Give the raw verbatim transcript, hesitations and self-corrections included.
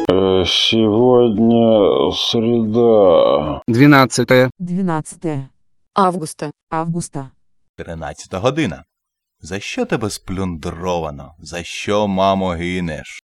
Э, Сегодня среда. двенадцатое двенадцатое Августа. августа. Тринадцята година. За що тебе сплюндровано? За що, мамо, гинеш?